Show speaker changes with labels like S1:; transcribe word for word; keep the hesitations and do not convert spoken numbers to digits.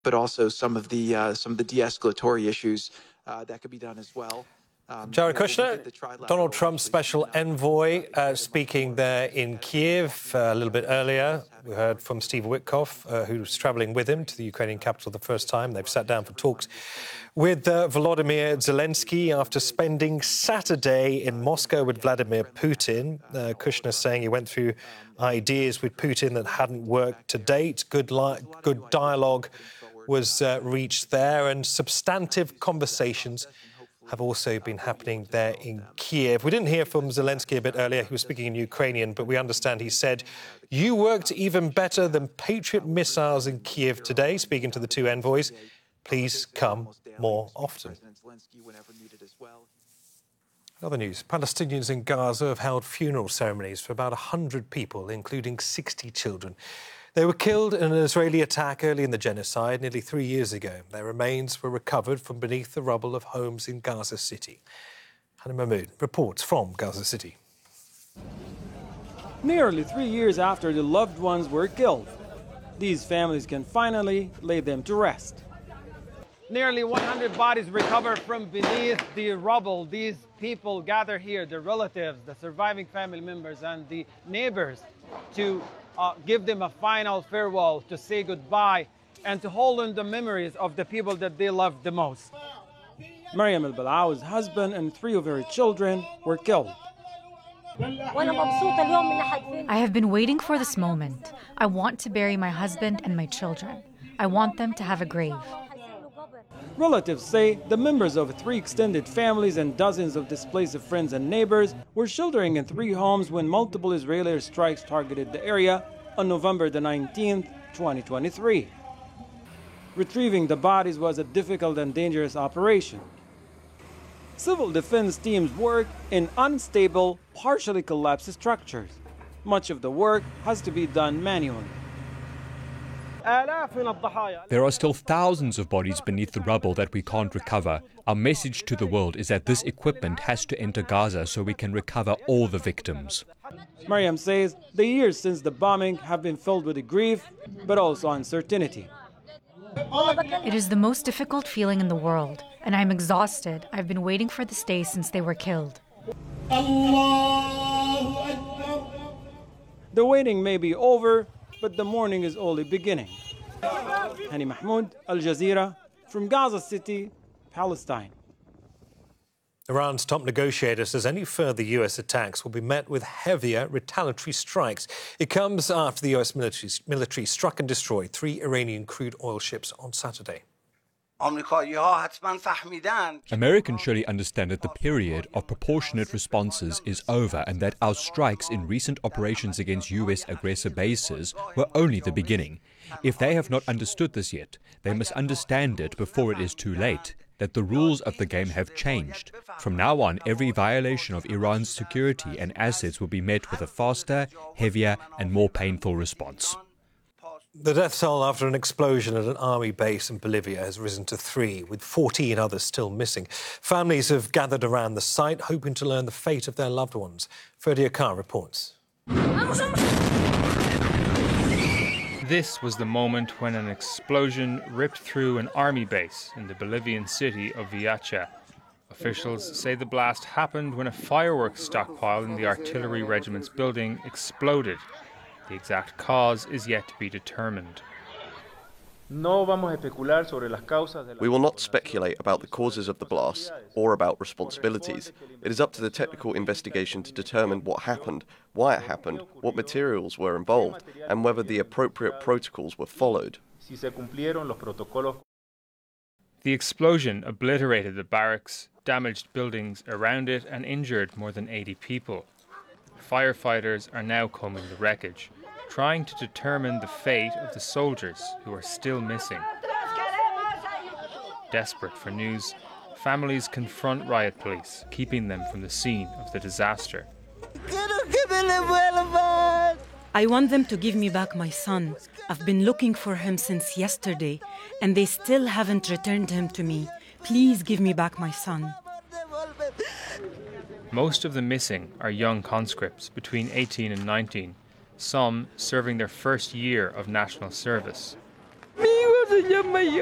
S1: but also some of the uh, some of the de-escalatory issues uh, that could be done as well. Um,
S2: Jared
S1: you know,
S2: Kushner, Donald Trump's special envoy, uh, speaking there in Kiev uh, a little bit earlier. We heard from Steve Witkoff, uh, who's travelling with him to the Ukrainian capital the first time. They've sat down for talks with uh, Volodymyr Zelensky after spending Saturday in Moscow with Vladimir Putin. Uh, Kushner saying he went through ideas with Putin that hadn't worked to date. Good, li- good dialogue was uh, reached there, and substantive conversations have also been happening there in Kiev. We didn't hear from Zelensky a bit earlier. He was speaking in Ukrainian, but we understand he said, "You worked even better than Patriot missiles in Kiev today," speaking to the two envoys. "Please come more often." Other news. Palestinians in Gaza have held funeral ceremonies for about one hundred people, including sixty children. They were killed in an Israeli attack early in the genocide, nearly three years ago. Their remains were recovered from beneath the rubble of homes in Gaza City. Hannah Mahmood reports from Gaza City.
S3: Nearly three years after the loved ones were killed, these families can finally lay them to rest. Nearly one hundred bodies recovered from beneath the rubble. These people gather here, the relatives, the surviving family members, and the neighbors, to uh, give them a final farewell, to say goodbye, and to hold on the memories of the people that they loved the most. Mariam al-Balaw's husband and three of her children were killed.
S4: I have been waiting for this moment. I want to bury my husband and my children. I want them to have a grave.
S3: Relatives say the members of three extended families and dozens of displaced friends and neighbors were sheltering in three homes when multiple Israeli strikes targeted the area on November the nineteenth, twenty twenty-three. Retrieving the bodies was a difficult and dangerous operation. Civil defense teams work in unstable, partially collapsed structures. Much of the work has to be done manually.
S5: There are still thousands of bodies beneath the rubble that we can't recover. Our message to the world is that this equipment has to enter Gaza so we can recover all the victims.
S3: Mariam says the years since the bombing have been filled with grief, but also uncertainty.
S4: It is the most difficult feeling in the world, and I'm exhausted. I've been waiting for this day since they were killed.
S3: The waiting may be over, but the morning is only beginning. Hani Mahmoud, Al Jazeera, from Gaza City, Palestine.
S2: Iran's top negotiator says any further U S attacks will be met with heavier retaliatory strikes. It comes after the U S military, military struck and destroyed three Iranian crude oil ships on Saturday.
S5: Americans surely understand that the period of proportionate responses is over and that our strikes in recent operations against U S aggressor bases were only the beginning. If they have not understood this yet, they must understand it before it is too late, that the rules of the game have changed. From now on, every violation of Iran's security and assets will be met with a faster, heavier and more painful response.
S2: The death toll after an explosion at an army base in Bolivia has risen to three, with fourteen others still missing. Families have gathered around the site, hoping to learn the fate of their loved ones. Ferdy Akar reports.
S6: This was the moment when an explosion ripped through an army base in the Bolivian city of Viacha. Officials say the blast happened when a fireworks stockpile in the artillery regiment's building exploded. The exact cause is yet to be determined.
S7: We will not speculate about the causes of the blast or about responsibilities. It is up to the technical investigation to determine what happened, why it happened, what materials were involved, and whether the appropriate protocols were followed.
S6: The explosion obliterated the barracks, damaged buildings around it, and injured more than eighty people. Firefighters are now combing the wreckage, trying to determine the fate of the soldiers who are still missing. Desperate for news, families confront riot police, keeping them from the scene of the disaster.
S8: I want them to give me back my son. I've been looking for him since yesterday, and they still haven't returned him to me. Please give me back my son.
S6: Most of the missing are young conscripts between eighteen and nineteen, some serving their first year of national service.
S9: niña mayor.